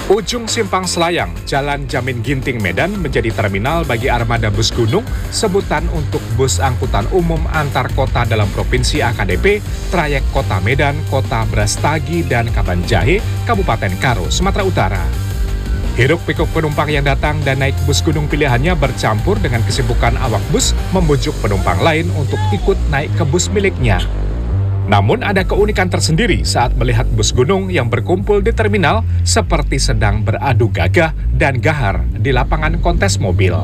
Ujung Simpang Selayang, Jalan Jamin Ginting Medan menjadi terminal bagi armada bus gunung, sebutan untuk bus angkutan umum antar kota dalam Provinsi AKDP, trayek Kota Medan, Kota Brastagi, dan Kabanjahe, Kabupaten Karo, Sumatera Utara. Hiruk-pikuk penumpang yang datang dan naik bus gunung pilihannya bercampur dengan kesibukan awak bus membujuk penumpang lain untuk ikut naik ke bus miliknya. Namun ada keunikan tersendiri saat melihat bus gunung yang berkumpul di terminal seperti sedang beradu gagah dan gahar di lapangan kontes mobil.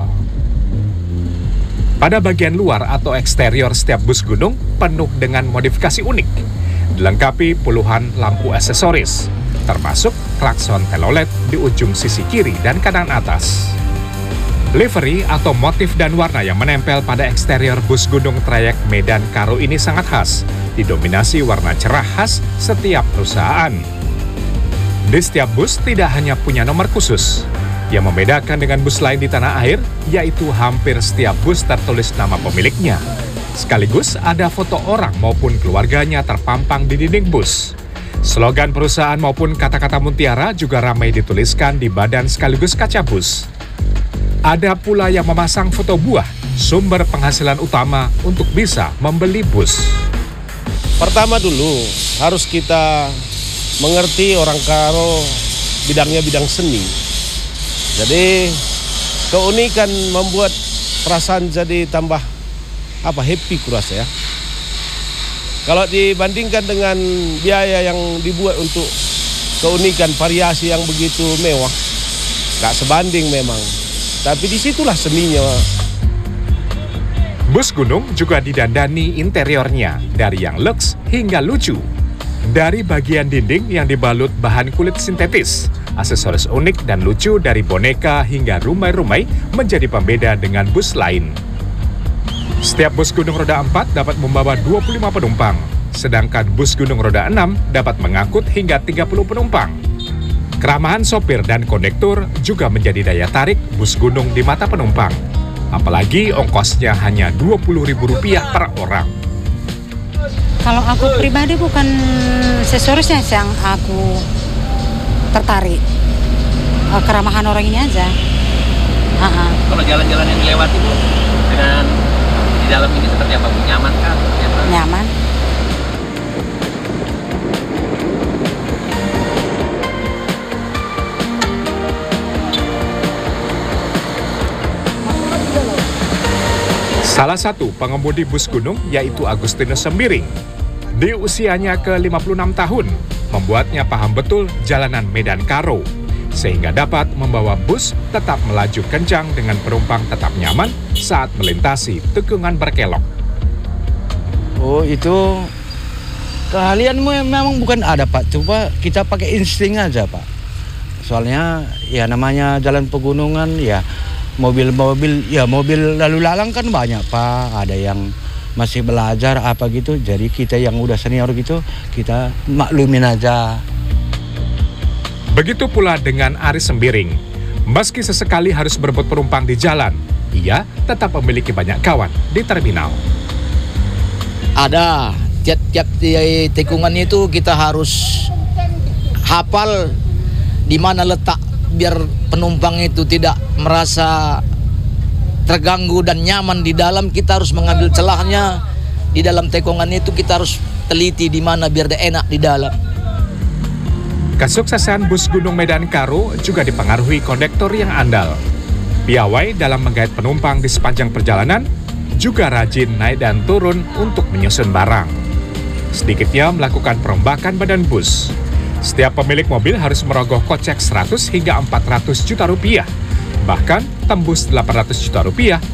Pada bagian luar atau eksterior setiap bus gunung penuh dengan modifikasi unik, dilengkapi puluhan lampu aksesoris, termasuk klakson telolet di ujung sisi kiri dan kanan atas. Livery atau motif dan warna yang menempel pada eksterior bus gunung trayek Medan Karo ini sangat khas, didominasi warna cerah khas setiap perusahaan. Di setiap bus tidak hanya punya nomor khusus. Yang membedakan dengan bus lain di tanah air, yaitu hampir setiap bus tertulis nama pemiliknya. Sekaligus ada foto orang maupun keluarganya terpampang di dinding bus. Slogan perusahaan maupun kata-kata mutiara juga ramai dituliskan di badan sekaligus kaca bus. Ada pula yang memasang foto buah, sumber penghasilan utama untuk bisa membeli bus. Pertama dulu harus kita mengerti orang Karo bidangnya bidang seni. Jadi keunikan membuat perasaan jadi tambah happy kurasa ya. Kalau dibandingkan dengan biaya yang dibuat untuk keunikan variasi yang begitu mewah, nggak sebanding memang. Tapi disitulah seninya. Bus gunung juga didandani interiornya, dari yang luks hingga lucu. Dari bagian dinding yang dibalut bahan kulit sintetis, aksesoris unik dan lucu dari boneka hingga rumai-rumai menjadi pembeda dengan bus lain. Setiap bus gunung roda 4 dapat membawa 25 penumpang, sedangkan bus gunung roda 6 dapat mengangkut hingga 30 penumpang. Keramahan sopir dan kondektur juga menjadi daya tarik bus gunung di mata penumpang. Apalagi ongkosnya hanya Rp20.000 per orang. Kalau aku pribadi bukan aksesorisnya yang aku tertarik. Keramahan orang ini aja. Kalau jalan-jalan yang dilewati Bu, dengan di dalam ini seperti apa Bu? Nyaman kan? Nyaman. Salah satu pengemudi bus gunung yaitu Agustinus Sembiring. Di usianya ke-56 tahun, membuatnya paham betul jalanan Medan Karo, sehingga dapat membawa bus tetap melaju kencang dengan penumpang tetap nyaman saat melintasi tikungan berkelok. Oh, itu keahlianmu memang bukan ada Pak, coba kita pakai insting aja Pak. Soalnya ya namanya jalan pegunungan ya mobil lalu lalang kan banyak Pak, ada yang masih belajar apa gitu, jadi kita yang udah senior gitu kita maklumin aja. Begitu pula dengan Aris Sembiring. Meski sesekali harus berebut penumpang di jalan, ia tetap memiliki banyak kawan di terminal. Ada tiap-tiap tikungan itu kita harus hafal di mana letak biar penumpang itu tidak merasa terganggu dan nyaman di dalam. Kita harus mengambil celahnya di dalam tikungan itu, kita harus teliti di mana biar dia enak di dalam. Kesuksesan bus gunung Medan Karo juga dipengaruhi kondektor yang andal. Piawai dalam menggait penumpang di sepanjang perjalanan, juga rajin naik dan turun untuk menyusun barang. Sedikitnya melakukan perombakan badan bus. Setiap pemilik mobil harus merogoh kocek 100 hingga 400 juta rupiah. Bahkan tembus 800 juta rupiah